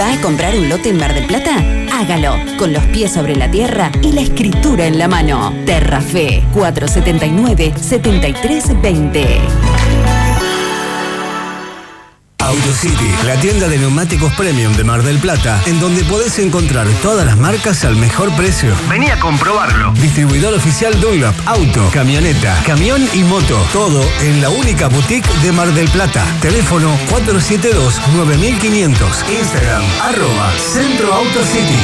¿Va a comprar un lote en Mar del Plata? Hágalo con los pies sobre la tierra y la escritura en la mano. Terrafe 479-7320. AutoCity, la tienda de neumáticos premium de Mar del Plata, en donde podés encontrar todas las marcas al mejor precio. Vení a comprobarlo. Distribuidor oficial Dunlop, auto, camioneta, camión y moto. Todo en la única boutique de Mar del Plata. Teléfono 472-9500. Instagram, @Centro AutoCity.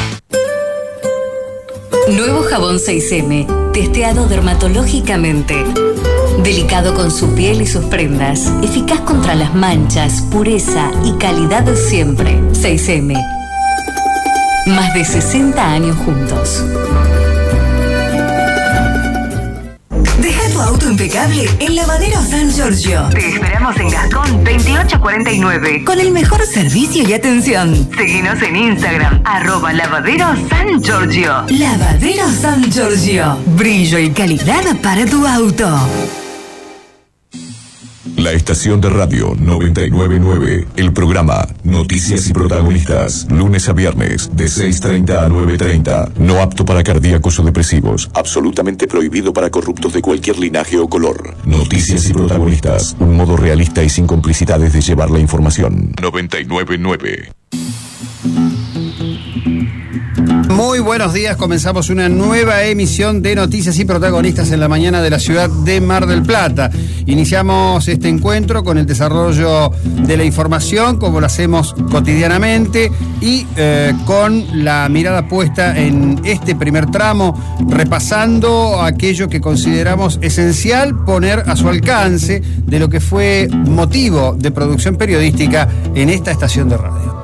Nuevo jabón 6M, testeado dermatológicamente. Delicado con su piel y sus prendas. Eficaz contra las manchas, pureza y calidad de siempre. 6M. Más de 60 años juntos. Deja tu auto impecable en Lavadero San Giorgio. Te esperamos en Gascón 2849. Con el mejor servicio y atención. Seguinos en Instagram, @Lavadero San Giorgio. Lavadero San Giorgio. Brillo y calidad para tu auto. La estación de radio 999, el programa Noticias y Protagonistas, lunes a viernes de 6:30 a 9:30, no apto para cardíacos o depresivos, absolutamente prohibido para corruptos de cualquier linaje o color. Noticias y Protagonistas, un modo realista y sin complicidades de llevar la información. 999. Muy buenos días, comenzamos una nueva emisión de Noticias y Protagonistas en la mañana de la ciudad de Mar del Plata. Iniciamos este encuentro con el desarrollo de la información, como lo hacemos cotidianamente, y con la mirada puesta en este primer tramo, repasando aquello que consideramos esencial poner a su alcance de lo que fue motivo de producción periodística en esta estación de radio.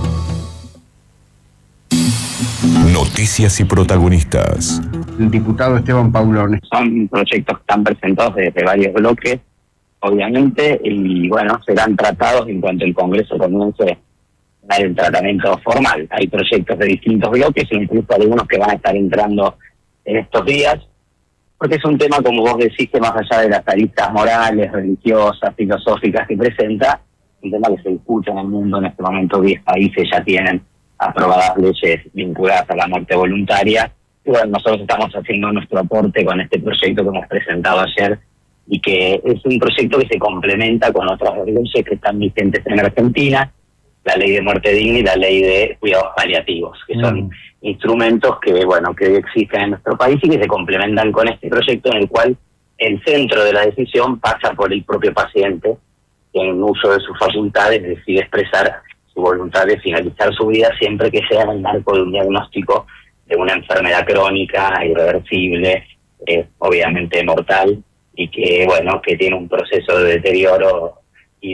Noticias y Protagonistas. El diputado Esteban Paulone. Son proyectos que están presentados desde varios bloques, obviamente, y bueno, serán tratados en cuanto el Congreso comience a dar el tratamiento formal. Hay proyectos de distintos bloques, incluso algunos que van a estar entrando en estos días, porque es un tema, como vos decís, que más allá de las aristas morales, religiosas, filosóficas que presenta, un tema que se discute en el mundo. En este momento 10 países ya tienen aprobadas leyes vinculadas a la muerte voluntaria. Y bueno, nosotros estamos haciendo nuestro aporte con este proyecto que hemos presentado ayer, y que es un proyecto que se complementa con otras leyes que están vigentes en Argentina, la ley de muerte digna y la ley de cuidados paliativos, que son instrumentos que, bueno, que existen en nuestro país y que se complementan con este proyecto, en el cual el centro de la decisión pasa por el propio paciente, que en uso de sus facultades decide expresar su voluntad de finalizar su vida, siempre que sea en el marco de un diagnóstico de una enfermedad crónica, irreversible, obviamente mortal, y que, bueno, que tiene un proceso de deterioro y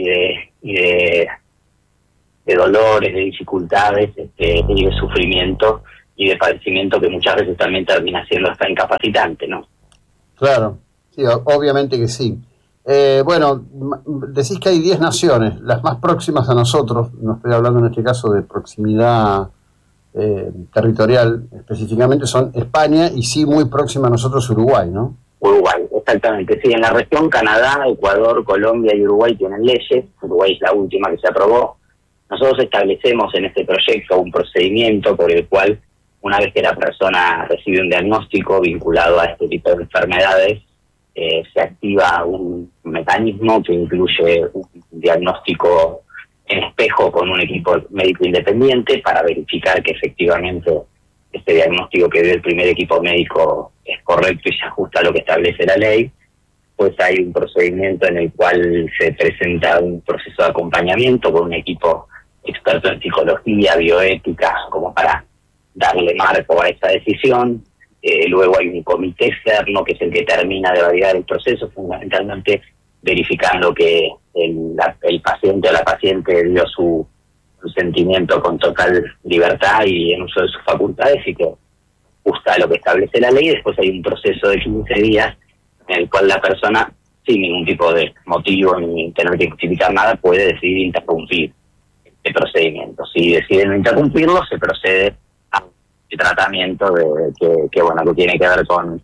de dolores, de dificultades, y de sufrimiento y de padecimiento, que muchas veces también termina siendo hasta incapacitante, ¿no? Claro, sí, obviamente que sí. Bueno, decís que hay 10 naciones, las más próximas a nosotros, no estoy hablando en este caso de proximidad territorial específicamente, son España, y sí muy próxima a nosotros Uruguay, ¿no? Uruguay, exactamente, sí. En la región Canadá, Ecuador, Colombia y Uruguay tienen leyes. Uruguay es la última que se aprobó. Nosotros establecemos en este proyecto un procedimiento por el cual, una vez que la persona recibe un diagnóstico vinculado a este tipo de enfermedades, se activa un mecanismo que incluye un diagnóstico en espejo con un equipo médico independiente para verificar que efectivamente este diagnóstico que dio el primer equipo médico es correcto y se ajusta a lo que establece la ley. Pues hay un procedimiento en el cual se presenta un proceso de acompañamiento con un equipo experto en psicología, bioética, como para darle marco a esa decisión. Luego hay un comité externo que es el que termina de validar el proceso, fundamentalmente verificando que el paciente o la paciente dio su sentimiento con total libertad y en uso de sus facultades, y que ajusta a lo que establece la ley. Después hay un proceso de 15 días en el cual la persona, sin ningún tipo de motivo ni tener que justificar nada, puede decidir interrumpir este procedimiento. Si decide no interrumpirlo, se procede a el tratamiento que tiene que ver con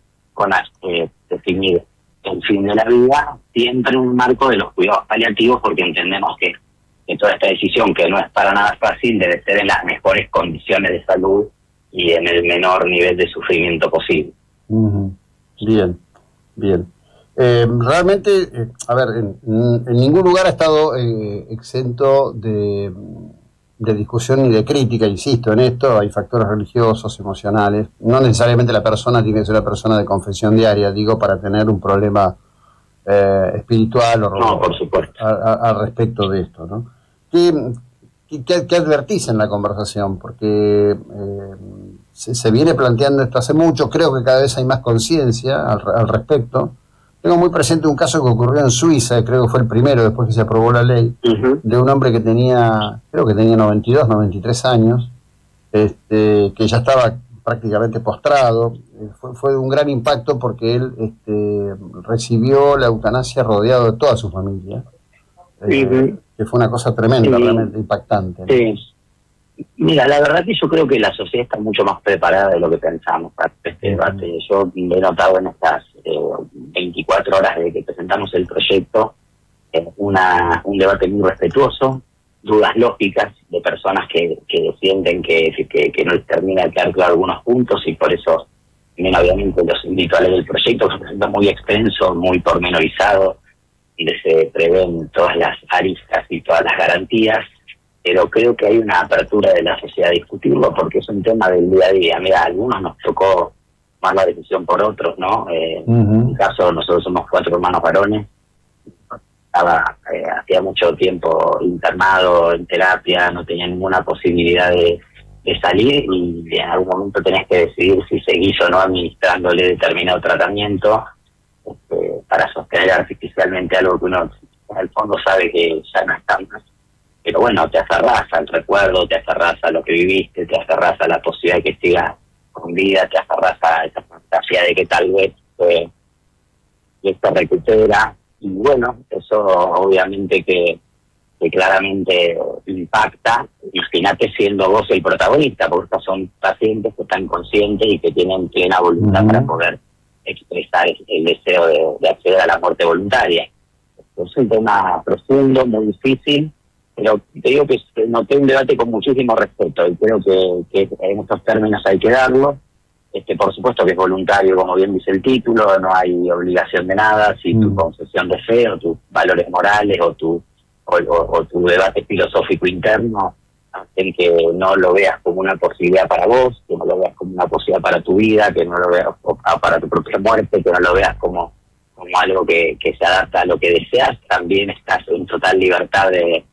definir el fin de la vida, siempre en un marco de los cuidados paliativos, porque entendemos que toda esta decisión, que no es para nada fácil, debe ser en las mejores condiciones de salud y en el menor nivel de sufrimiento posible. Bien. Realmente, a ver, en ningún lugar ha estado exento de discusión ni de crítica, insisto en esto. Hay factores religiosos, emocionales. No necesariamente la persona tiene que ser una persona de confesión diaria, digo, para tener un problema espiritual o no, por supuesto. al respecto de esto, ¿no? ¿Qué advertís en la conversación? Porque se viene planteando esto hace mucho, creo que cada vez hay más conciencia al respecto. Tengo muy presente un caso que ocurrió en Suiza, creo que fue el primero después que se aprobó la ley, de un hombre que creo que tenía 92, 93 años, que ya estaba prácticamente postrado. Fue de un gran impacto porque él recibió la eutanasia rodeado de toda su familia, que fue una cosa tremenda, realmente impactante, ¿no? Sí. Mira, la verdad que yo creo que la sociedad está mucho más preparada de lo que pensamos para este debate. Yo he notado en estas 24 horas desde que presentamos el proyecto un debate muy respetuoso, dudas lógicas de personas que sienten que no les termina de quedar claro algunos puntos, y por eso también obviamente los invito a leer el proyecto, que se presenta muy extenso, muy pormenorizado, donde se prevén todas las aristas y todas las garantías. Pero creo que hay una apertura de la sociedad a discutirlo, porque es un tema del día a día. Mira, a algunos nos tocó tomar la decisión por otros, ¿no? En mi caso, nosotros somos 4 hermanos varones. Estaba hacía mucho tiempo internado en terapia, no tenía ninguna posibilidad de salir, y en algún momento tenés que decidir si seguís o no administrándole determinado tratamiento para sostener artificialmente algo que uno en el fondo sabe que ya no está más. Pero bueno, te aferrás al recuerdo, te aferrás a lo que viviste, te aferrás a la posibilidad de que sigas con vida, te aferrás a esa fantasía de que tal vez esto recupera. Y bueno, eso obviamente que claramente impacta. Imagínate siendo vos el protagonista, porque estos son pacientes que están conscientes y que tienen plena voluntad para poder expresar el deseo de acceder a la muerte voluntaria. Es un tema profundo, muy difícil, pero te digo que noté un debate con muchísimo respeto, y creo que en estos términos hay que darlo. Por supuesto que es voluntario, como bien dice el título, no hay obligación de nada. Si tu concesión de fe o tus valores morales o tu debate filosófico interno hacen que no lo veas como una posibilidad para vos, que no lo veas como una posibilidad para tu vida, que no lo veas para tu propia muerte, que no lo veas como algo que se adapta a lo que deseas, también estás en total libertad de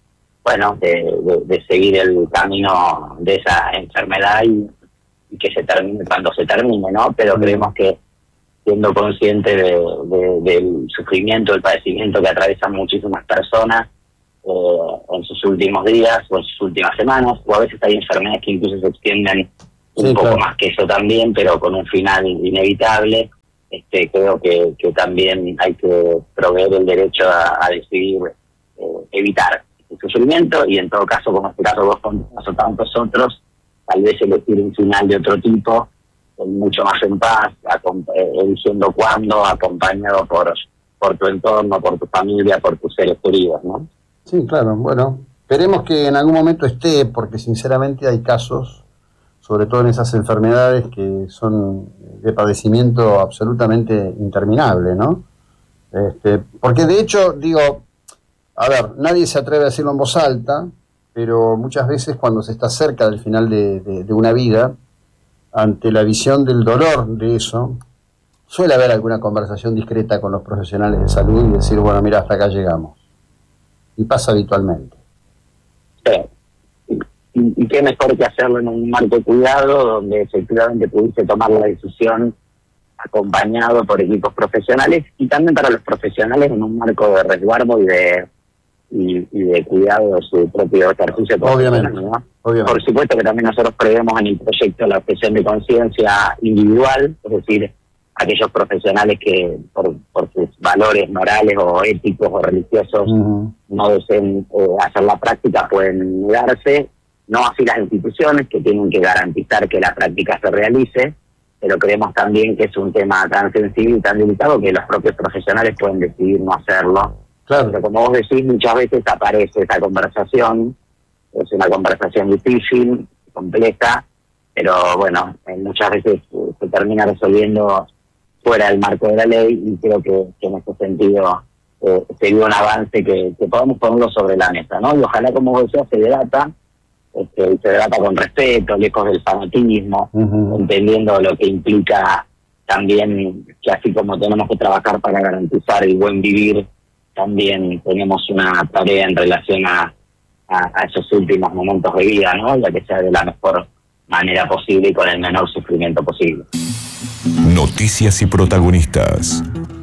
seguir el camino de esa enfermedad y que se termine cuando se termine, ¿no? Pero creemos que, siendo consciente del sufrimiento, del padecimiento que atraviesan muchísimas personas en sus últimos días o en sus últimas semanas, o a veces hay enfermedades que incluso se extienden un poco más que eso también, pero con un final inevitable. Creo que también hay que proveer el derecho a decidir evitar el sufrimiento, y en todo caso, como en este caso vos o tantos otros, tal vez elegir un final de otro tipo, mucho más en paz, eligiendo cuándo, acompañado por tu entorno, por tu familia, por tus seres queridos, ¿no? Sí, claro. Bueno, esperemos que en algún momento esté, porque sinceramente hay casos, sobre todo en esas enfermedades que son de padecimiento absolutamente interminable, ¿no? Porque de hecho, digo, a ver, nadie se atreve a decirlo en voz alta, pero muchas veces cuando se está cerca del final de una vida, ante la visión del dolor de eso, suele haber alguna conversación discreta con los profesionales de salud y decir, bueno, mira, hasta acá llegamos. Y pasa habitualmente. Sí. Y qué mejor que hacerlo en un marco de cuidado, donde efectivamente pudiste tomar la decisión acompañado por equipos profesionales, y también para los profesionales en un marco de resguardo y de cuidado de su propio ejercicio profesional, ¿no? Obviamente. Por supuesto que también nosotros prevemos en el proyecto la objeción de conciencia individual, es decir, aquellos profesionales que por sus valores morales o éticos o religiosos no deseen hacer la práctica pueden negarse, no así las instituciones, que tienen que garantizar que la práctica se realice, pero creemos también que es un tema tan sensible y tan delicado que los propios profesionales pueden decidir no hacerlo Claro. Pero como vos decís, muchas veces aparece esta conversación, es una conversación difícil, compleja, pero bueno, muchas veces se termina resolviendo fuera del marco de la ley, y creo que en este sentido sería un avance que podamos ponerlo sobre la mesa, ¿no? Y ojalá, como vos decías, se debata con respeto, lejos del fanatismo, entendiendo lo que implica también que así como tenemos que trabajar para garantizar el buen vivir, también tenemos una tarea en relación a esos últimos momentos de vida, ¿no? Y a que sea de la mejor manera posible y con el menor sufrimiento posible. Noticias y protagonistas.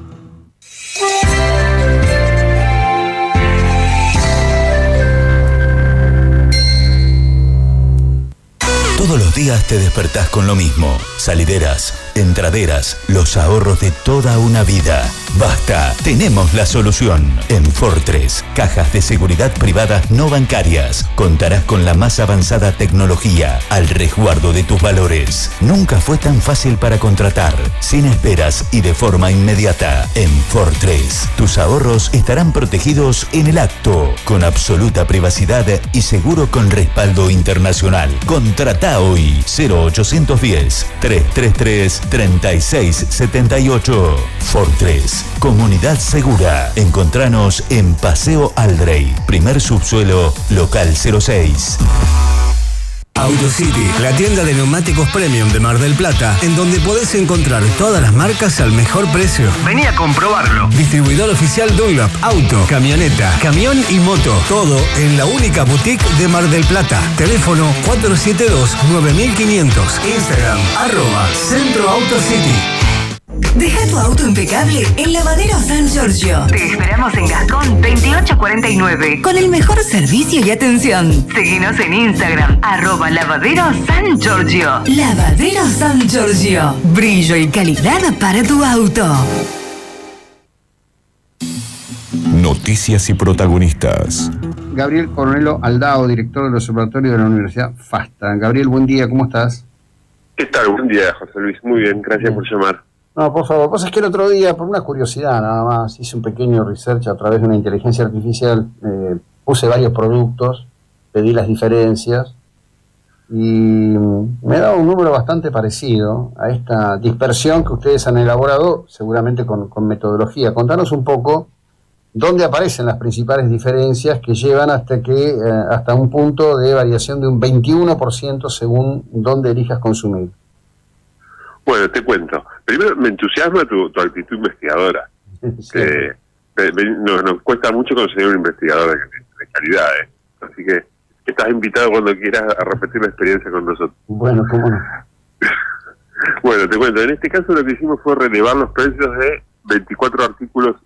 Todos los días te despertás con lo mismo. Salideras, entraderas, los ahorros de toda una vida. Basta, tenemos la solución. En Fortress, cajas de seguridad privadas no bancarias. Contarás con la más avanzada tecnología al resguardo de tus valores. Nunca fue tan fácil para contratar, sin esperas y de forma inmediata. En Fortress, tus ahorros estarán protegidos en el acto, con absoluta privacidad y seguro con respaldo internacional. Contrata hoy 0810-333-3678. Fortress, comunidad segura. Encontranos en Paseo Aldrey, primer subsuelo, local 06. AutoCity, la tienda de neumáticos premium de Mar del Plata, en donde podés encontrar todas las marcas al mejor precio. Vení a comprobarlo. Distribuidor oficial Dunlop, auto, camioneta, camión y moto. Todo en la única boutique de Mar del Plata. Teléfono 472-9500. Instagram, @CentroAutoCity. Deja tu auto impecable en Lavadero San Giorgio. Te esperamos en Gascón 2849 con el mejor servicio y atención. Seguinos en Instagram @Lavadero San Giorgio. Lavadero San Giorgio. Brillo y calidad para tu auto. Noticias y protagonistas. Gabriel Coronelo Aldao, director del Observatorio de la Universidad FASTA. Gabriel, buen día, ¿cómo estás? ¿Qué tal? Buen día, José Luis. Muy bien, gracias por llamar. No, por favor, pues es que el otro día, por una curiosidad nada más, hice un pequeño research a través de una inteligencia artificial, puse varios productos, pedí las diferencias y me da un número bastante parecido a esta dispersión que ustedes han elaborado, seguramente con metodología. Contanos un poco dónde aparecen las principales diferencias que llevan hasta un punto de variación de un 21% según dónde elijas consumir. Bueno, te cuento. Primero, me entusiasma tu actitud investigadora. Sí. Nos cuesta mucho conseguir un investigador de calidad, ¿eh? Así que estás invitado cuando quieras a repetir la experiencia con nosotros. Bueno, cómo no. Bueno, te cuento. En este caso lo que hicimos fue relevar los precios de 24 artículos.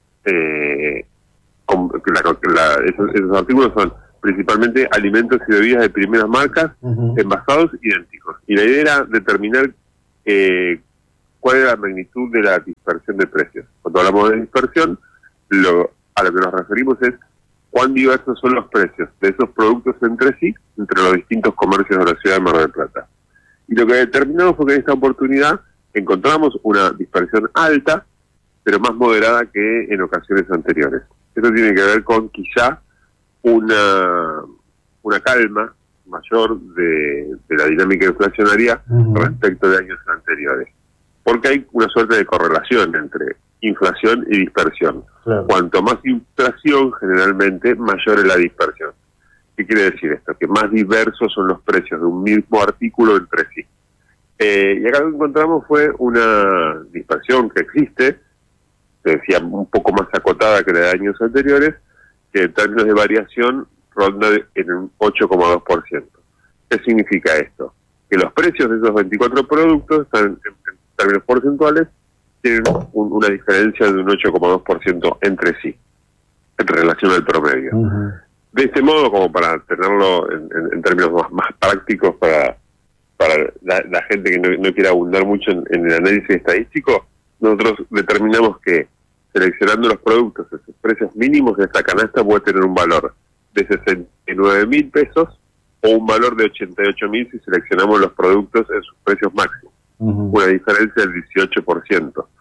Esos artículos son principalmente alimentos y bebidas de primeras marcas, envasados idénticos. Y la idea era determinar cuál es la magnitud de la dispersión de precios. Cuando hablamos de dispersión, a lo que nos referimos es cuán diversos son los precios de esos productos entre sí, entre los distintos comercios de la ciudad de Mar del Plata. Y lo que determinamos fue que en esta oportunidad encontramos una dispersión alta, pero más moderada que en ocasiones anteriores. Esto tiene que ver con quizá una calma mayor de la dinámica inflacionaria respecto de años anteriores. Porque hay una suerte de correlación entre inflación y dispersión. Claro. Cuanto más inflación, generalmente, mayor es la dispersión. ¿Qué quiere decir esto? Que más diversos son los precios de un mismo artículo entre sí. Y acá lo que encontramos fue una dispersión que existe, se decía un poco más acotada que la de años anteriores, que en términos de variación ronda en un 8,2%. ¿Qué significa esto? Que los precios de esos 24 productos están, en términos porcentuales, tienen una diferencia de un 8,2% entre sí, en relación al promedio. De este modo, como para tenerlo en términos más prácticos para la gente que no quiera abundar mucho en el análisis estadístico, nosotros determinamos que seleccionando los productos a sus precios mínimos de esta canasta puede tener un valor de 69.000 pesos o un valor de 88.000 si seleccionamos los productos en sus precios máximos. Una diferencia del 18%.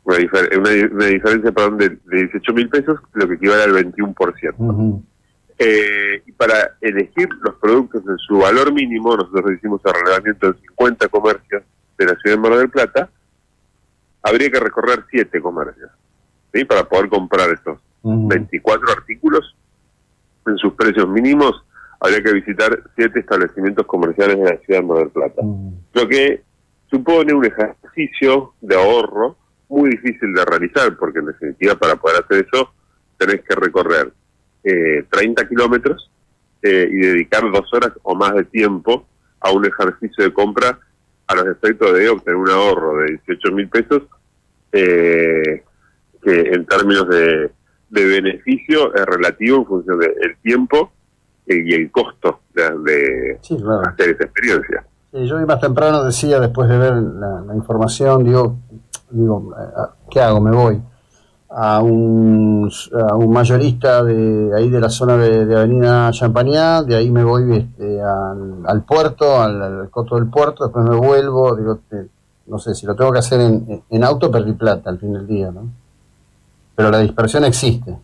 una diferencia, perdón, de 18.000 pesos, lo que equivale al 21%. Y para elegir los productos en su valor mínimo, nosotros hicimos el relevamiento de 50 comercios de la ciudad de Mar del Plata. Habría que recorrer 7 comercios, ¿sí? Para poder comprar estos 24 artículos en sus precios mínimos. Habría que visitar 7 establecimientos comerciales de la ciudad de Mar del Plata, lo que supone un ejercicio de ahorro muy difícil de realizar, porque en definitiva para poder hacer eso tenés que recorrer 30 kilómetros y dedicar 2 horas o más de tiempo a un ejercicio de compra a los efectos de obtener un ahorro de 18.000 pesos, que en términos de beneficio es relativo en función del tiempo y el costo de hacer esa experiencia. Sí, yo hoy más temprano decía, después de ver la información, digo, ¿qué hago? Me voy a un mayorista de ahí de la zona de Avenida Champagnat, de ahí me voy al puerto, al costo del puerto, después me vuelvo, digo, no sé, si lo tengo que hacer en auto perdí plata al fin del día, ¿no? Pero la dispersión existe.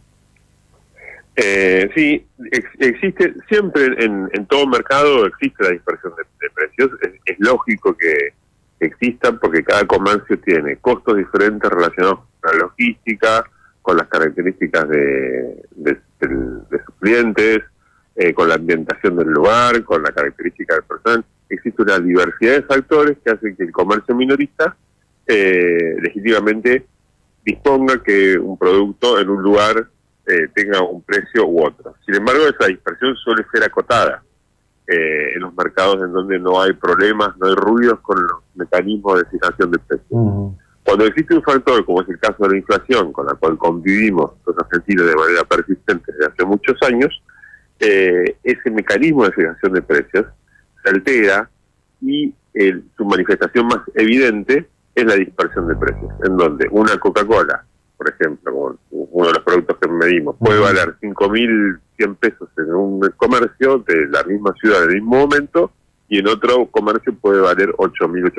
Sí, existe, siempre en todo mercado existe la dispersión de precios, es lógico que existan porque cada comercio tiene costos diferentes relacionados con la logística, con las características de sus clientes, con la ambientación del lugar, con la característica del personal. Existe una diversidad de factores que hacen que el comercio minorista legítimamente disponga que un producto en un lugar tenga un precio u otro. Sin embargo, esa dispersión suele ser acotada en los mercados en donde no hay problemas, no hay ruidos con los mecanismos de fijación de precios. Cuando existe un factor, como es el caso de la inflación, con la cual convivimos los argentinos de manera persistente desde hace muchos años, ese mecanismo de fijación de precios se altera y su manifestación más evidente es la dispersión de precios, en donde una Coca-Cola, por ejemplo, como uno de los productos que medimos, puede valer 5.100 pesos en un comercio de la misma ciudad en el mismo momento, y en otro comercio puede valer 8.800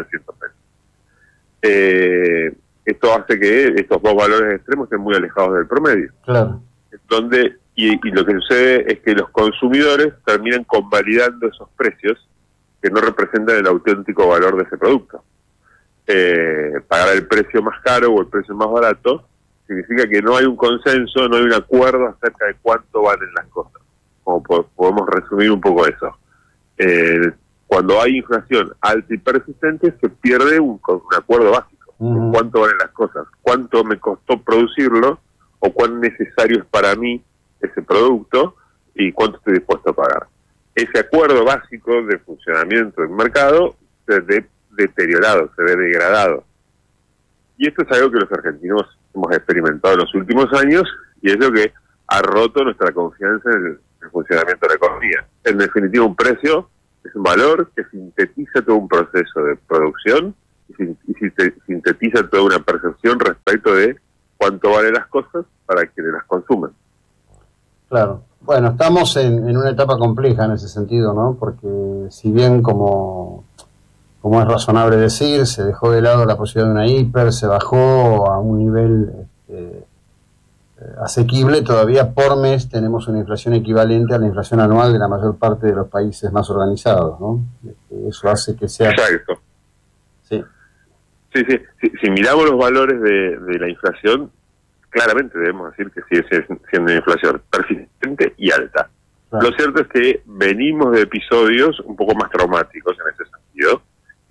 pesos. Esto hace que estos dos valores extremos estén muy alejados del promedio. Claro. Donde, y lo que sucede es que los consumidores terminan convalidando esos precios que no representan el auténtico valor de ese producto. Pagar el precio más caro o el precio más barato significa que no hay un consenso, no hay un acuerdo acerca de cuánto valen las cosas. Como podemos resumir un poco eso. Cuando hay inflación alta y persistente, se pierde un acuerdo básico. De cuánto valen las cosas, cuánto me costó producirlo, o cuán necesario es para mí ese producto, y cuánto estoy dispuesto a pagar. Ese acuerdo básico de funcionamiento del mercado se ve deteriorado, se ve degradado. Y esto es algo que los argentinos hemos experimentado en los últimos años, y es lo que ha roto nuestra confianza en el funcionamiento de la economía. En definitiva, un precio es un valor que sintetiza todo un proceso de producción y sintetiza toda una percepción respecto de cuánto valen las cosas para quienes las consumen. Claro. Bueno, estamos en una etapa compleja en ese sentido, ¿no? Porque si bien como es razonable decir, se dejó de lado la posibilidad de una hiper, se bajó a un nivel asequible, todavía por mes tenemos una inflación equivalente a la inflación anual de la mayor parte de los países más organizados, ¿no? Eso hace que sea... Exacto. Sí. Sí. Si miramos los valores de la inflación, claramente debemos decir que sigue siendo una inflación persistente y alta. Claro. Lo cierto es que venimos de episodios un poco más traumáticos en ese sentido,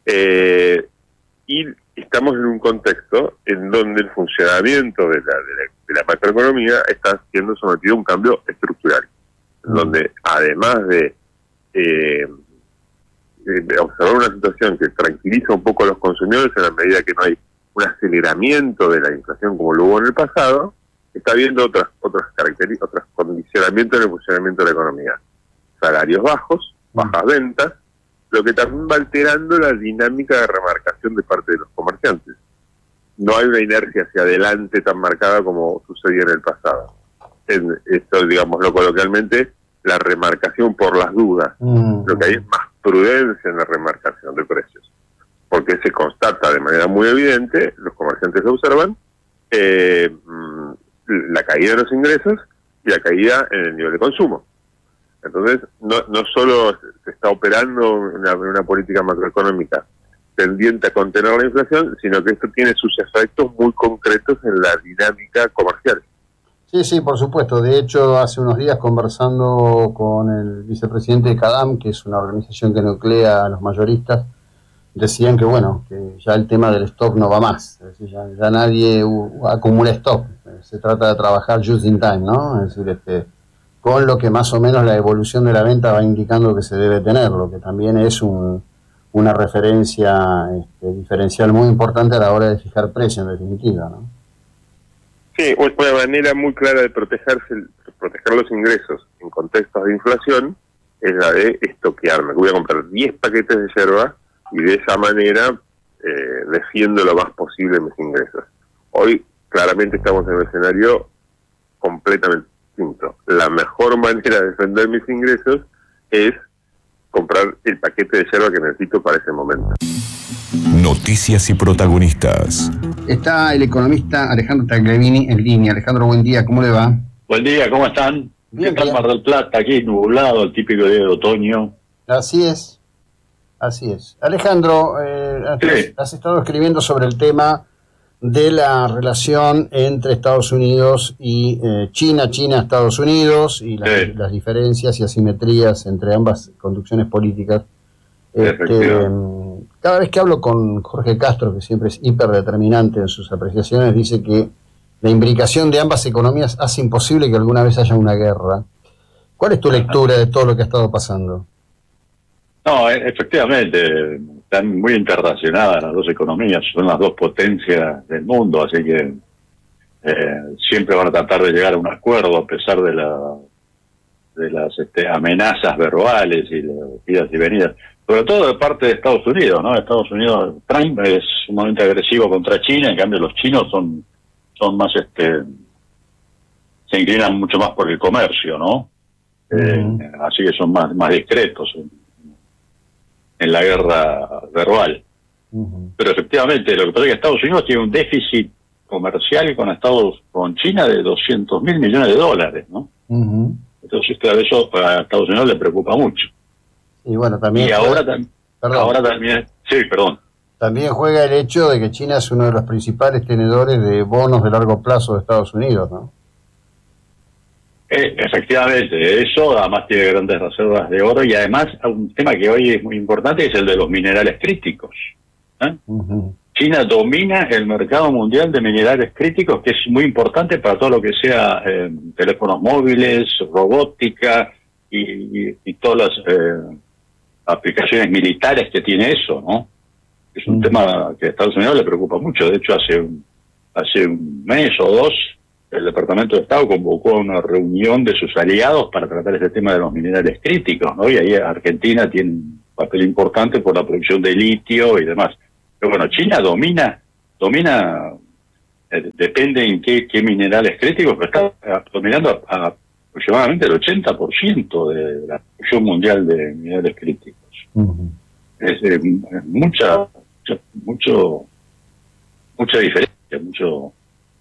y estamos en un contexto en donde el funcionamiento de la macroeconomía está siendo sometido a un cambio estructural, en donde además de observar una situación que tranquiliza un poco a los consumidores en la medida que no hay un aceleramiento de la inflación como lo hubo en el pasado, está habiendo otras características, otros condicionamientos en el funcionamiento de la economía. Salarios bajos, bajas ventas, lo que también va alterando la dinámica de remarcación de parte de los comerciantes. No hay una inercia hacia adelante tan marcada como sucedía en el pasado. Esto, digámoslo coloquialmente, la remarcación por las dudas. Lo que hay es más prudencia en la remarcación de precios, porque se constata de manera muy evidente, los comerciantes lo observan, la caída de los ingresos y la caída en el nivel de consumo. Entonces, no solo se está operando una política macroeconómica tendiente a contener la inflación, sino que esto tiene sus efectos muy concretos en la dinámica comercial. Sí, por supuesto. De hecho, hace unos días conversando con el vicepresidente de CADAM, que es una organización que nuclea a los mayoristas, decían que que ya el tema del stock no va más. Es decir, ya nadie acumula stock. Se trata de trabajar just in time, ¿no? Es decir, con lo que más o menos la evolución de la venta va indicando que se debe tener, lo que también es una referencia diferencial muy importante a la hora de fijar precio, en definitiva, ¿no? Sí, una manera muy clara de proteger los ingresos en contextos de inflación es la de estoquearme. Voy a comprar 10 paquetes de yerba y de esa manera defiendo lo más posible mis ingresos. Hoy claramente estamos en un escenario completamente distinto. La mejor manera de defender mis ingresos es comprar el paquete de yerba que necesito para ese momento. Noticias y protagonistas. Está el economista Alejandro Tagliavini en línea. Alejandro, buen día, ¿cómo le va? Buen día, ¿cómo están? Bien, ¿Qué tal Mar del Plata? Aquí nublado, el típico día de otoño. Así es. Alejandro, sí. Has estado escribiendo sobre el tema de la relación entre Estados Unidos y China, Estados Unidos, y las diferencias y asimetrías entre ambas conducciones políticas. Cada vez que hablo con Jorge Castro, que siempre es hiperdeterminante en sus apreciaciones, dice que la imbricación de ambas economías hace imposible que alguna vez haya una guerra. ¿Cuál es tu lectura de todo lo que ha estado pasando? No, efectivamente, están muy interrelacionadas las dos economías, son las dos potencias del mundo, así que siempre van a tratar de llegar a un acuerdo a pesar de las amenazas verbales y las idas y venidas, sobre todo de parte de Estados Unidos, ¿no? Estados Unidos, Trump es sumamente agresivo contra China, en cambio los chinos son más, se inclinan mucho más por el comercio, ¿no? Así que son más discretos en la guerra verbal. Pero efectivamente, lo que pasa es que Estados Unidos tiene un déficit comercial con China de $200.000 millones, ¿no? Entonces, claro, eso a Estados Unidos le preocupa mucho. Y bueno, también... Y ahora también... Sí, perdón. También juega el hecho de que China es uno de los principales tenedores de bonos de largo plazo de Estados Unidos, ¿no? Efectivamente, eso además tiene grandes reservas de oro y además un tema que hoy es muy importante es el de los minerales críticos. China domina el mercado mundial de minerales críticos, que es muy importante para todo lo que sea teléfonos móviles, robótica y todas las aplicaciones militares que tiene eso, ¿no? Es un tema que a Estados Unidos le preocupa mucho. De hecho, hace un mes o dos, el Departamento de Estado convocó a una reunión de sus aliados para tratar este tema de los minerales críticos, ¿no? Y ahí Argentina tiene un papel importante por la producción de litio y demás. Pero bueno, China domina, depende en qué minerales críticos, pero está dominando aproximadamente el 80% de la producción mundial de minerales críticos. Es mucha diferencia, mucho...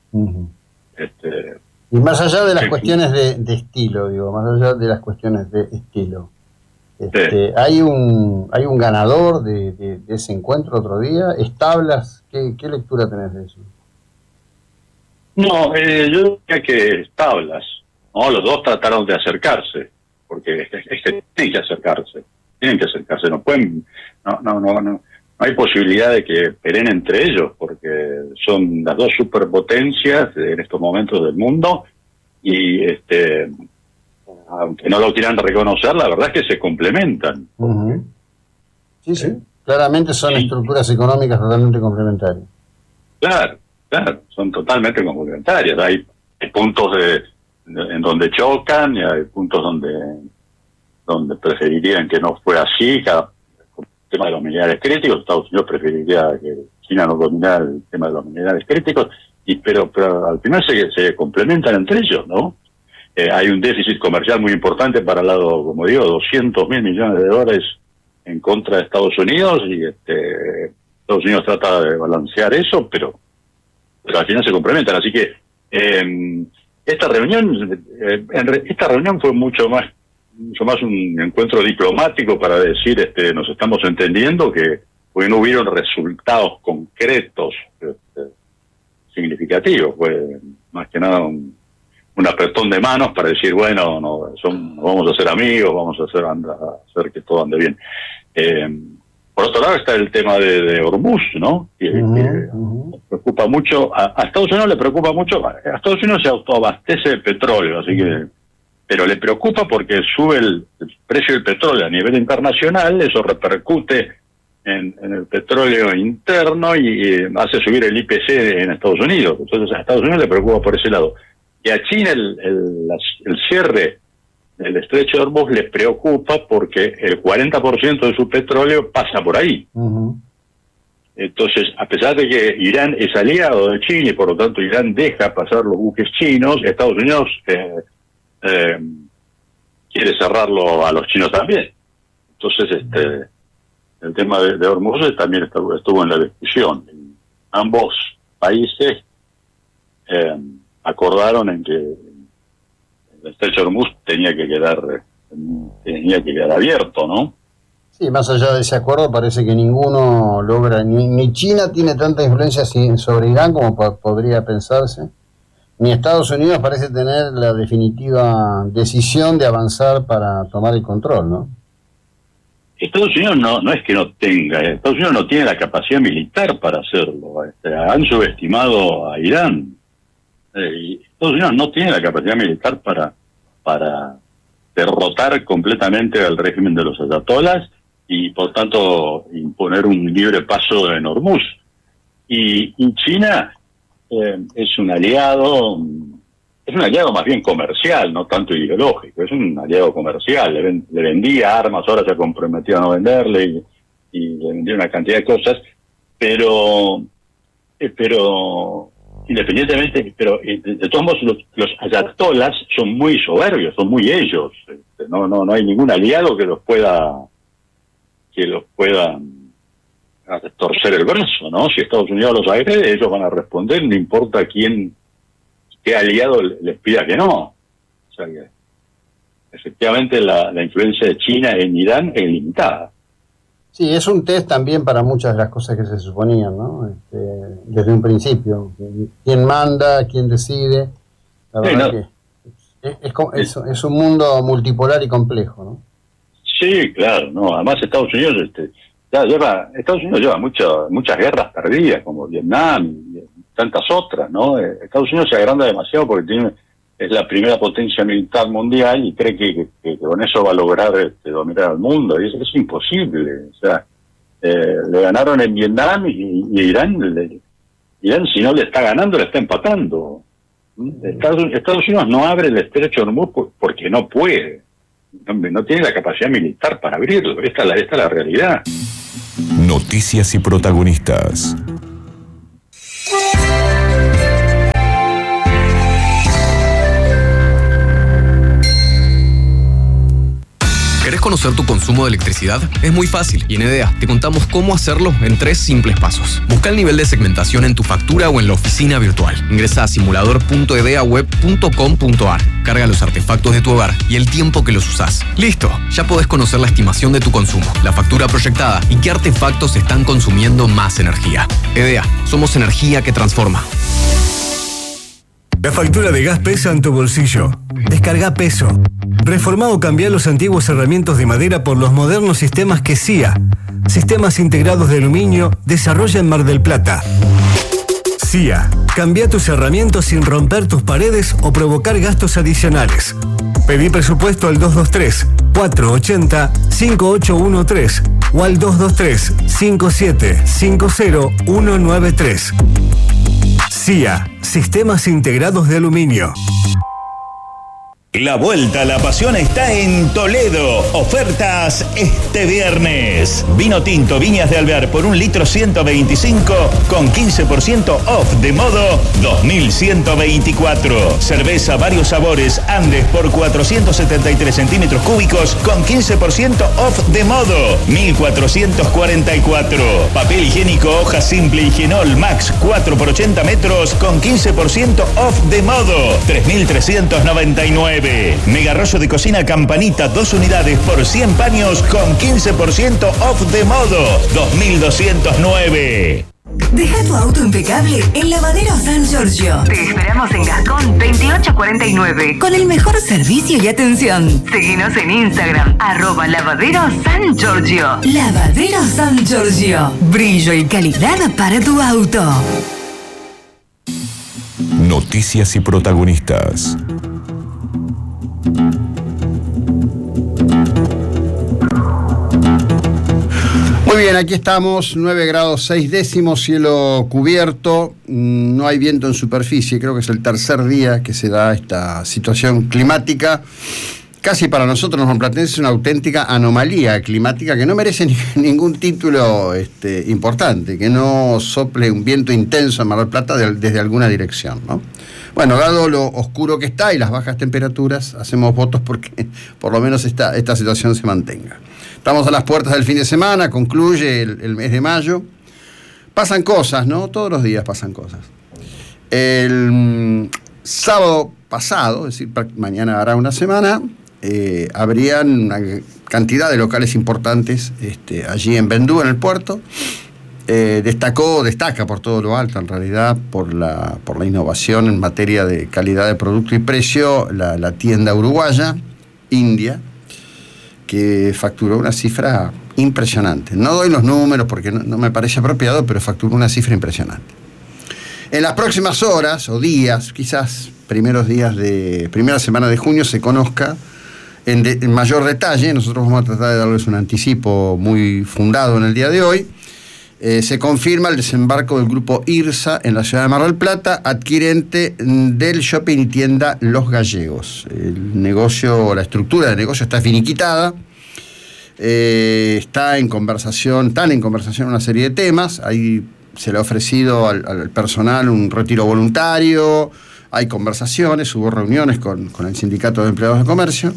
Y más allá de las cuestiones de estilo, más allá de las cuestiones de estilo, ¿hay un ganador de ese encuentro otro día? ¿Establas? ¿Qué lectura tenés de eso? No, yo diría que tablas, ¿no? Los dos trataron de acercarse, porque es que tienen que acercarse, no pueden, no hay posibilidad de que peleen entre ellos, porque son las dos superpotencias en estos momentos del mundo, y aunque no lo quieran reconocer, la verdad es que se complementan. Sí, claramente son estructuras económicas totalmente complementarias. Claro, son totalmente complementarias. Hay puntos en donde chocan, y hay puntos donde preferirían que no fuera así. El tema de los minerales críticos, Estados Unidos preferiría que China no dominara el tema de los minerales críticos, pero al final se complementan entre ellos, ¿no? Hay un déficit comercial muy importante para el lado, como digo, $200.000 millones en contra de Estados Unidos, y Estados Unidos trata de balancear eso, pero al final se complementan. Así que esta reunión fue mucho más un encuentro diplomático para decir nos estamos entendiendo, porque no hubieron resultados concretos significativos. Fue más que nada un apretón de manos para decir, bueno, vamos a ser amigos, vamos a hacer que todo ande bien. Por otro lado está el tema de Hormuz, ¿no? Que preocupa mucho, a Estados Unidos le preocupa mucho. A Estados Unidos se autoabastece de petróleo, así que, pero le preocupa porque sube el precio del petróleo a nivel internacional, eso repercute en el petróleo interno y hace subir el IPC en Estados Unidos. Entonces a Estados Unidos le preocupa por ese lado. Y a China el cierre del estrecho de Hormuz le preocupa porque el 40% de su petróleo pasa por ahí. Entonces, a pesar de que Irán es aliado de China y por lo tanto Irán deja pasar los buques chinos, Estados Unidos quiere cerrarlo a los chinos también. Entonces, el tema de Hormuz también estuvo en la discusión. Ambos países acordaron en que el estrecho de Hormuz tenía que quedar abierto, ¿no? Sí, más allá de ese acuerdo parece que ninguno logra, ni China tiene tanta influencia sobre Irán como podría pensarse, ni Estados Unidos parece tener la definitiva decisión de avanzar para tomar el control, ¿no? Estados Unidos no es que no tenga, Estados Unidos no tiene la capacidad militar para hacerlo. Han subestimado a Irán. Y Estados Unidos no tiene la capacidad militar para derrotar completamente al régimen de los ayatolás y por tanto imponer un libre paso en Hormuz. Y China es un aliado más bien comercial, no tanto ideológico, es un aliado comercial. Le vendía armas, ahora se ha comprometido a no venderle y le vendía una cantidad de cosas, pero independientemente, pero de todos modos los ayatolás son muy soberbios, son muy ellos. No hay ningún aliado que los pueda torcer el brazo, ¿no? Si Estados Unidos los agrede, ellos van a responder, no importa qué aliado les pida que no. O sea que efectivamente la influencia de China en Irán es limitada. Sí, es un test también para muchas de las cosas que se suponían, ¿no? Desde un principio. ¿Quién manda? ¿Quién decide? La verdad que es un mundo multipolar y complejo, ¿no? Sí, claro, no. Además Estados Unidos lleva muchas guerras perdidas, como Vietnam y tantas otras, ¿no? Estados Unidos se agranda demasiado porque es la primera potencia militar mundial y cree que con eso va a lograr dominar al mundo, y eso es imposible. O sea, le ganaron en Vietnam y Irán, si no le está ganando, le está empatando. Estados Unidos no abre el estrecho de Hormuz porque no puede. No tiene la capacidad militar para abrirlo. Esta es la realidad. Noticias y protagonistas. ¿Querés conocer tu consumo de electricidad? Es muy fácil y en EDEA te contamos cómo hacerlo en 3 simples pasos. Busca el nivel de segmentación en tu factura o en la oficina virtual. Ingresa a simulador.edeaweb.com.ar. Carga los artefactos de tu hogar y el tiempo que los usás. ¡Listo! Ya podés conocer la estimación de tu consumo, la factura proyectada y qué artefactos están consumiendo más energía. EDEA, somos energía que transforma. La factura de gas pesa en tu bolsillo. Descarga Peso. Reformá o cambiá los antiguos herramientas de madera por los modernos sistemas que CIA, Sistemas Integrados de Aluminio, desarrolla en Mar del Plata. CIA, cambia tus herramientas sin romper tus paredes o provocar gastos adicionales. Pedí presupuesto al 223-480-5813 o al 223-5750-193. CIA, Sistemas Integrados de Aluminio. La vuelta a la pasión está en Toledo. Ofertas este viernes. Vino tinto Viñas de Alvear por 1 litro 125 con 15% off de modo 2124. Cerveza varios sabores Andes por 473 centímetros cúbicos con 15% off de modo 1444. Papel higiénico hoja simple Higienol Max 4 por 80 metros con 15% off de modo 3399. Mega rollo de cocina Campanita 2 unidades por 100 paños con 15% off de modo 2209. Deja tu auto impecable en Lavadero San Giorgio. Te esperamos en Gascón 2849 con el mejor servicio y atención. Seguinos en Instagram @Lavadero San Giorgio. Lavadero San Giorgio. Brillo y calidad para tu auto. Noticias y protagonistas. Muy bien, aquí estamos, 9 grados 6 décimos, cielo cubierto, no hay viento en superficie, creo que es el tercer día que se da esta situación climática. Casi para nosotros los marplatenses es una auténtica anomalía climática que no merece ningún título importante, que no sople un viento intenso en Mar del Plata desde alguna dirección, ¿no? Bueno, dado lo oscuro que está y las bajas temperaturas, hacemos votos porque por lo menos esta situación se mantenga. Estamos a las puertas del fin de semana, concluye el mes de mayo. Pasan cosas, ¿no? Todos los días pasan cosas. El sábado pasado, es decir, mañana hará una semana, habrían una cantidad de locales importantes allí en Vendú, en el puerto. Destaca por todo lo alto, en realidad, por la innovación en materia de calidad de producto y precio, la tienda uruguaya, India, que facturó una cifra impresionante. No doy los números porque no me parece apropiado, pero facturó una cifra impresionante. En las próximas horas o días, quizás primera semana de junio, se conozca en mayor detalle. Nosotros vamos a tratar de darles un anticipo muy fundado en el día de hoy. Se confirma el desembarco del grupo IRSA en la ciudad de Mar del Plata, adquirente del shopping y tienda Los Gallegos. El negocio, la estructura del negocio está finiquitada. Están en conversación una serie de temas. Ahí se le ha ofrecido al personal un retiro voluntario, hay conversaciones, hubo reuniones con el Sindicato de Empleados de Comercio.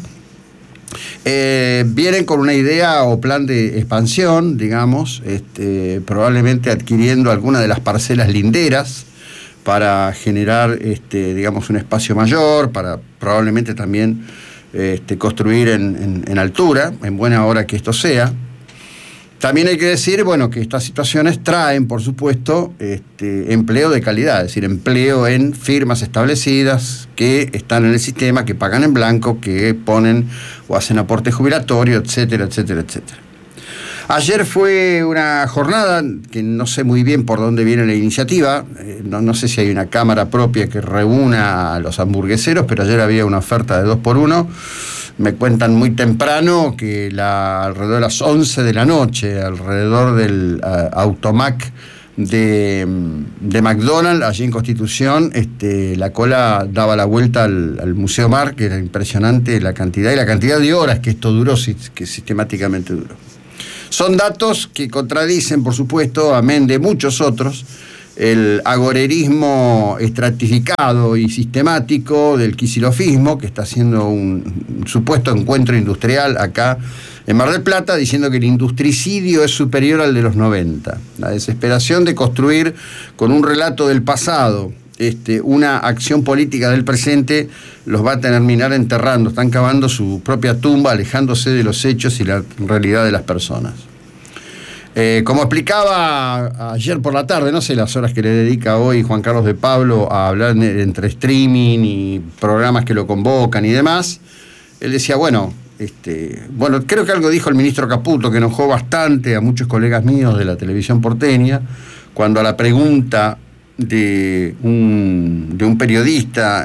Vienen con una idea o plan de expansión, digamos, probablemente adquiriendo alguna de las parcelas linderas para generar, digamos, un espacio mayor, para probablemente también construir en altura, en buena hora que esto sea. También hay que decir, bueno, que estas situaciones traen, por supuesto, empleo de calidad, es decir, empleo en firmas establecidas que están en el sistema, que pagan en blanco, que ponen o hacen aporte jubilatorio, etcétera, etcétera, etcétera. Ayer fue una jornada que no sé muy bien por dónde viene la iniciativa, no sé si hay una cámara propia que reúna a los hamburgueseros, pero ayer había una oferta de 2x1. Me cuentan muy temprano que alrededor de las 11 de la noche, alrededor del Automac de McDonald's, allí en Constitución, la cola daba la vuelta al Museo Mar, que era impresionante la cantidad de horas que esto duró, que sistemáticamente duró. Son datos que contradicen, por supuesto, amén de muchos otros, el agorerismo estratificado y sistemático del quisilofismo, que está haciendo un supuesto encuentro industrial acá en Mar del Plata, diciendo que el industricidio es superior al de los 90. La desesperación de construir con un relato del pasado una acción política del presente los va a terminar enterrando, están cavando su propia tumba, alejándose de los hechos y la realidad de las personas. Como explicaba ayer por la tarde, no sé las horas que le dedica hoy Juan Carlos de Pablo a hablar entre streaming y programas que lo convocan y demás, él decía, bueno, creo que algo dijo el ministro Caputo que enojó bastante a muchos colegas míos de la televisión porteña, cuando a la pregunta de un periodista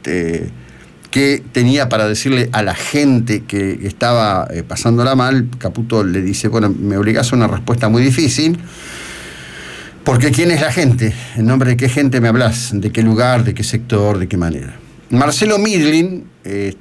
qué tenía para decirle a la gente que estaba pasándola mal, Caputo le dice, bueno, me obligás a una respuesta muy difícil, porque ¿quién es la gente? ¿En nombre de qué gente me hablas? ¿De qué lugar? ¿De qué sector? ¿De qué manera? Marcelo Midlin, el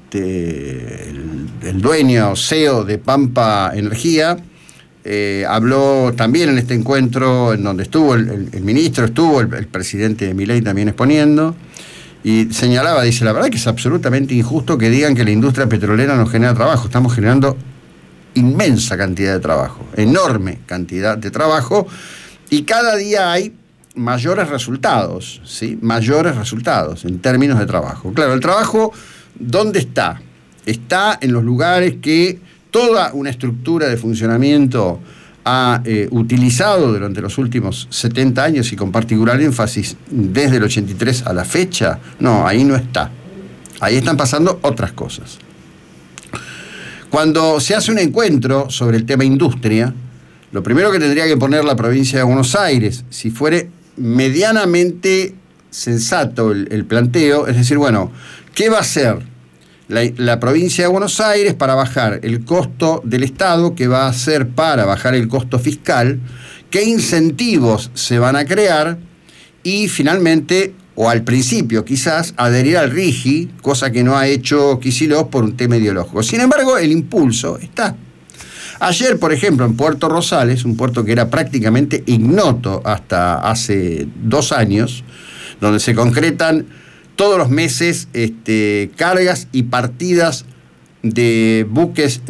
dueño CEO de Pampa Energía, habló también en este encuentro en donde estuvo el ministro, estuvo el presidente Milei también exponiendo, y señalaba, dice, la verdad que es absolutamente injusto que digan que la industria petrolera no genera trabajo. Estamos generando inmensa cantidad de trabajo, enorme cantidad de trabajo, y cada día hay mayores resultados, ¿sí? Mayores resultados en términos de trabajo. Claro, el trabajo, ¿dónde está? Está en los lugares que toda una estructura de funcionamiento ha utilizado durante los últimos 70 años y con particular énfasis desde el 83 a la fecha. No, ahí no está. Ahí están pasando otras cosas. Cuando se hace un encuentro sobre el tema industria, lo primero que tendría que poner la provincia de Buenos Aires, si fuere medianamente sensato el planteo, es decir, bueno, ¿qué va a hacer la provincia de Buenos Aires para bajar el costo del Estado? ¿Qué va a hacer para bajar el costo fiscal? ¿Qué incentivos se van a crear? Y finalmente, o al principio quizás, adherir al RIGI, cosa que no ha hecho Kicillof por un tema ideológico. Sin embargo, el impulso está. Ayer, por ejemplo, en Puerto Rosales, un puerto que era prácticamente ignoto hasta hace 2 años, donde se concretan todos los meses cargas y partidas de buques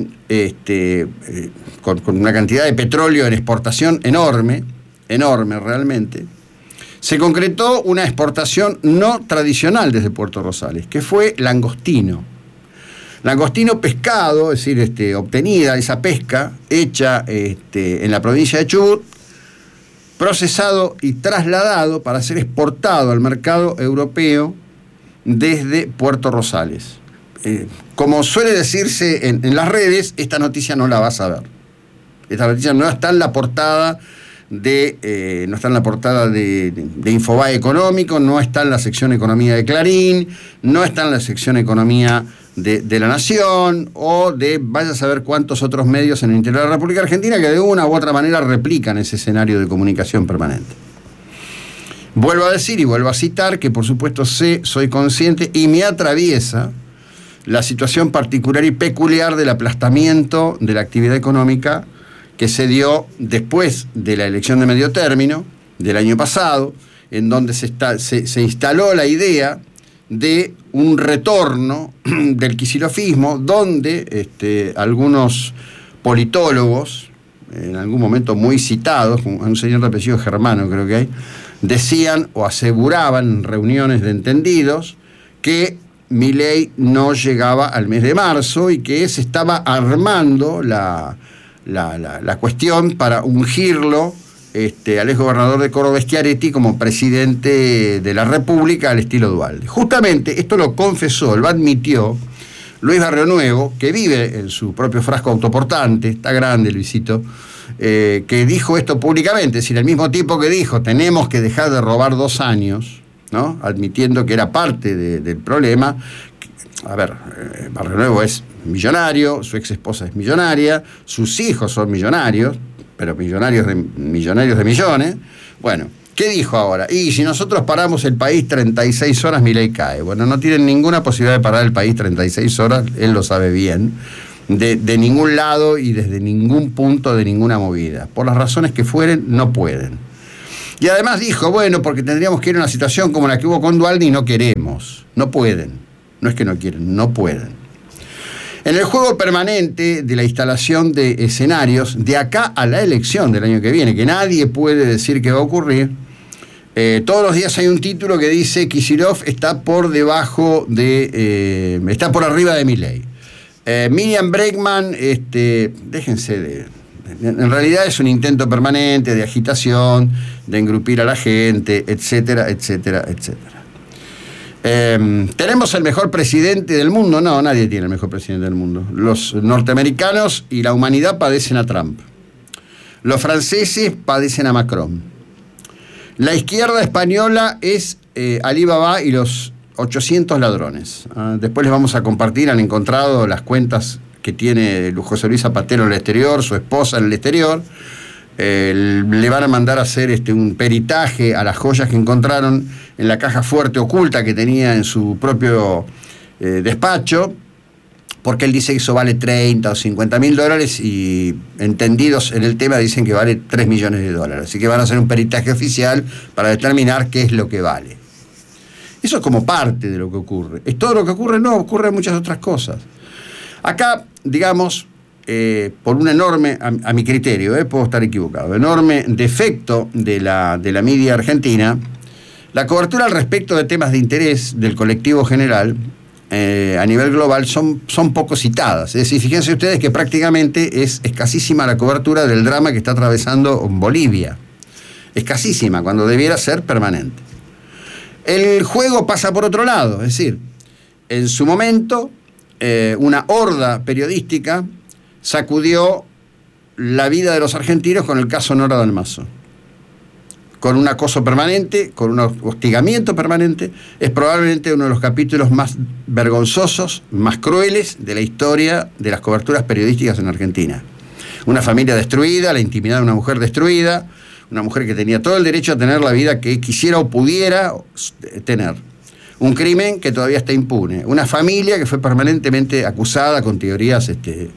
con una cantidad de petróleo en exportación enorme realmente, se concretó una exportación no tradicional desde Puerto Rosales, que fue langostino. Langostino pescado, es decir, obtenida esa pesca, hecha en la provincia de Chubut, procesado y trasladado para ser exportado al mercado europeo desde Puerto Rosales. Como suele decirse en las redes, esta noticia no la vas a ver. Esta noticia no está en la portada de Infobae Económico, no está en la sección Economía de Clarín, no está en la sección Economía de La Nación, o de vaya a saber cuántos otros medios en el interior de la República Argentina que de una u otra manera replican ese escenario de comunicación permanente. Vuelvo a decir y vuelvo a citar que por supuesto soy consciente y me atraviesa la situación particular y peculiar del aplastamiento de la actividad económica que se dio después de la elección de medio término del año pasado, en donde se instaló la idea de un retorno del kicilofismo, donde algunos politólogos, en algún momento muy citados, un señor de apellido Germano creo que hay, decían o aseguraban en reuniones de entendidos que Milei no llegaba al mes de marzo y que se estaba armando la cuestión para ungirlo al exgobernador de Córdoba, Schiaretti, como presidente de la República al estilo Duhalde. Justamente esto lo confesó, lo admitió Luis Barrionuevo, que vive en su propio frasco autoportante, está grande Luisito, que dijo esto públicamente, es decir, el mismo tipo que dijo tenemos que dejar de robar 2 años, ¿no? Admitiendo que era parte del problema. A ver, Barrionuevo es millonario, su ex esposa es millonaria, sus hijos son millonarios, pero millonarios de millones. Bueno, ¿qué dijo ahora? Y si nosotros paramos el país 36 horas, Milei cae. Bueno, no tienen ninguna posibilidad de parar el país 36 horas, él lo sabe bien, de ningún lado y desde ningún punto de ninguna movida. Por las razones que fueren, no pueden. Y además dijo, bueno, porque tendríamos que ir a una situación como la que hubo con Duhalde y no queremos. No pueden. No es que no quieren, no pueden. En el juego permanente de la instalación de escenarios, de acá a la elección del año que viene, que nadie puede decir que va a ocurrir, todos los días hay un título que dice Kicillof está por debajo de... está por arriba de Milei. Miriam Bregman, déjense de... En realidad es un intento permanente de agitación, de engrupir a la gente, etcétera, etcétera, etcétera. ¿Tenemos el mejor presidente del mundo? No, nadie tiene el mejor presidente del mundo. Los norteamericanos y la humanidad padecen a Trump. Los franceses padecen a Macron. La izquierda española es Alibaba y los 800 ladrones. Después les vamos a compartir, han encontrado las cuentas que tiene José Luis Zapatero en el exterior, su esposa en el exterior. Le van a mandar a hacer un peritaje a las joyas que encontraron la caja fuerte oculta que tenía en su propio despacho, porque él dice que eso vale 30 o 50 mil dólares y entendidos en el tema dicen que vale 3 millones de dólares. Así que van a hacer un peritaje oficial para determinar qué es lo que vale. Eso es como parte de lo que ocurre. ¿Es todo lo que ocurre? No, ocurren muchas otras cosas. Acá, digamos, por un enorme, a mi criterio, puedo estar equivocado, enorme defecto de la media argentina, la cobertura al respecto de temas de interés del colectivo general a nivel global son poco citadas. Es decir, fíjense ustedes que prácticamente es escasísima la cobertura del drama que está atravesando Bolivia. Escasísima, cuando debiera ser permanente. El juego pasa por otro lado, es decir, en su momento una horda periodística sacudió la vida de los argentinos con el caso Nora Dalmazo. Con un acoso permanente, con un hostigamiento permanente, es probablemente uno de los capítulos más vergonzosos, más crueles de la historia de las coberturas periodísticas en Argentina. Una familia destruida, la intimidad de una mujer destruida, una mujer que tenía todo el derecho a tener la vida que quisiera o pudiera tener. Un crimen que todavía está impune. Una familia que fue permanentemente acusada con teorías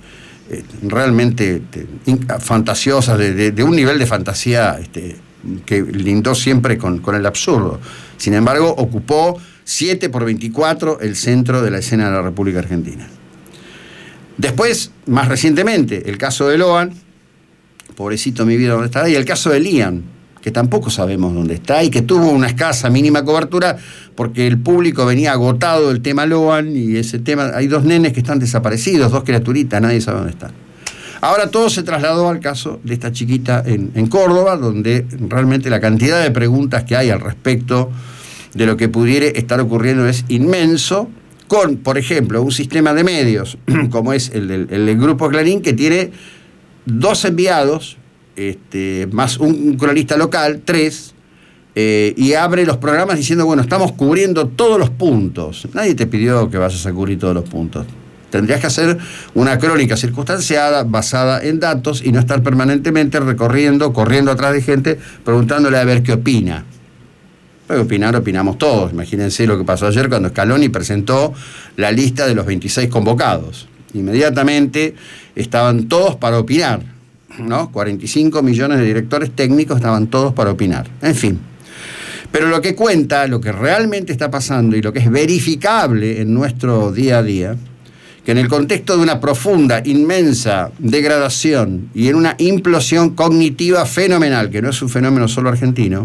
realmente fantasiosas, de un nivel de fantasía que lindó siempre con el absurdo. Sin embargo, ocupó 7x24 el centro de la escena de la República Argentina. Después, más recientemente, el caso de Loan, pobrecito mi vida, ¿dónde estará? Y el caso de Lian, que tampoco sabemos dónde está y que tuvo una escasa, mínima cobertura porque el público venía agotado del tema Loan y ese tema. Hay 2 nenes que están desaparecidos, 2 criaturitas, nadie sabe dónde están. Ahora todo se trasladó al caso de esta chiquita en Córdoba, donde realmente la cantidad de preguntas que hay al respecto de lo que pudiera estar ocurriendo es inmenso, con, por ejemplo, un sistema de medios, como es el del Grupo Clarín, que tiene 2 enviados, más un cronista local, 3, y abre los programas diciendo, bueno, estamos cubriendo todos los puntos. Nadie te pidió que vayas a cubrir todos los puntos. Tendrías que hacer una crónica circunstanciada, basada en datos, y no estar permanentemente corriendo atrás de gente, preguntándole a ver qué opina. Pero opinamos todos. Imagínense lo que pasó ayer cuando Scaloni presentó la lista de los 26 convocados. Inmediatamente estaban todos para opinar, ¿no? 45 millones de directores técnicos estaban todos para opinar. En fin. Pero lo que cuenta, lo que realmente está pasando y lo que es verificable en nuestro día a día, que en el contexto de una profunda, inmensa degradación y en una implosión cognitiva fenomenal, que no es un fenómeno solo argentino,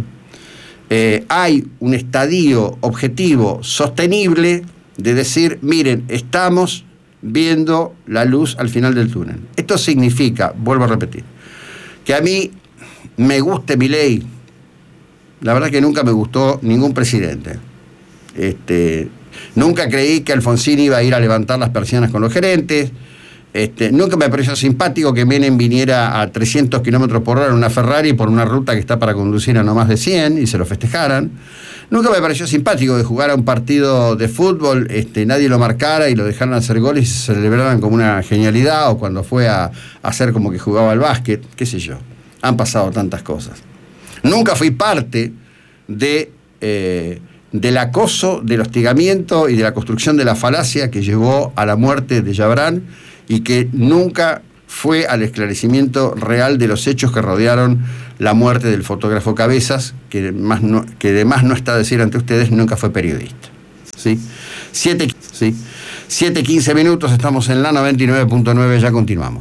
hay un estadio objetivo sostenible de decir, miren, estamos viendo la luz al final del túnel. Esto significa, vuelvo a repetir, que a mí me guste Milei. La verdad que nunca me gustó ningún presidente. Nunca creí que Alfonsín iba a ir a levantar las persianas con los gerentes. Nunca me pareció simpático que Menem viniera a 300 kilómetros por hora en una Ferrari por una ruta que está para conducir a no más de 100 y se lo festejaran. Nunca me pareció simpático que jugara un partido de fútbol, nadie lo marcara y lo dejaran hacer goles y se celebraran como una genialidad, o cuando fue a hacer como que jugaba al básquet, qué sé yo. Han pasado tantas cosas. Nunca fui parte del acoso, del hostigamiento y de la construcción de la falacia que llevó a la muerte de Yabrán y que nunca fue al esclarecimiento real de los hechos que rodearon la muerte del fotógrafo Cabezas, que además no está a decir ante ustedes, nunca fue periodista. ¿Sí? 7:15 minutos, estamos en la 99.9, ya continuamos.